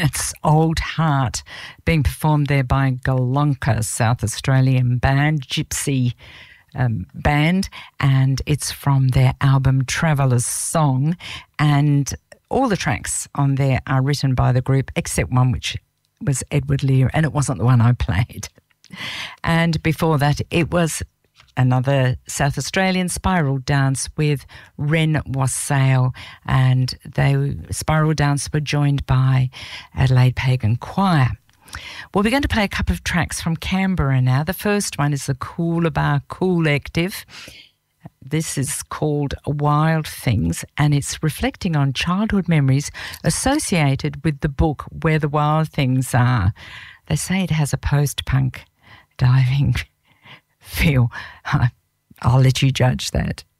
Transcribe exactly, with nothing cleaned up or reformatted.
That's Old Heart, being performed there by Golonka, South Australian band, Gypsy um, band, and it's from their album Traveller's Song. And all the tracks on there are written by the group, except one which was Edward Lear, and it wasn't the one I played. And before that, it was another South Australian, Spiral Dance with Ren Wassail, and they Spiral Dance were joined by Adelaide Pagan Choir. Well, we're going to play a couple of tracks from Canberra now. The first one is the Coolabah Collective. This is called Wild Things, and it's reflecting on childhood memories associated with the book Where the Wild Things Are. They say it has a post-punk diving feel. I'll let you judge that.